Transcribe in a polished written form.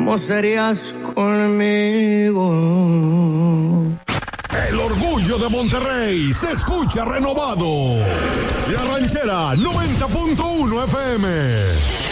¿cómo serías conmigo? El orgullo de Monterrey se escucha renovado. La Ranchera 90.1 FM.